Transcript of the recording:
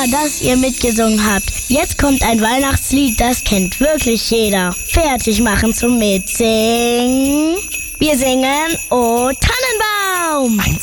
prima, dass ihr mitgesungen habt. Jetzt kommt ein Weihnachtslied, das kennt wirklich jeder. Fertig machen zum Mitsingen. Wir singen